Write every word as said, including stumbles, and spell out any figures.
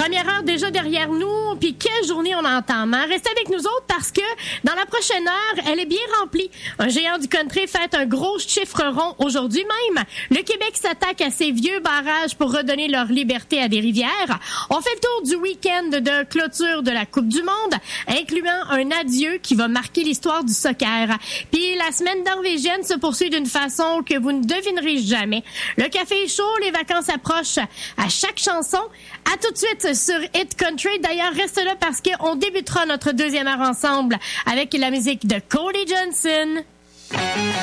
Première heure déjà derrière nous, puis quelle journée on entend. Hein? Restez avec nous autres parce que dans la prochaine heure, elle est bien remplie. Un géant du country fête un gros chiffre rond aujourd'hui même. Le Québec s'attaque à ses vieux barrages pour redonner leur liberté à des rivières. On fait le tour du week-end de clôture de la Coupe du Monde, incluant un adieu qui va marquer l'histoire du soccer. Puis la semaine norvégienne se poursuit d'une façon que vous ne devinerez jamais. Le café est chaud, les vacances approchent à chaque chanson. À tout de suite sur Hit Country. D'ailleurs, reste là parce qu'on débutera notre deuxième heure ensemble avec la musique de Cody Johnson.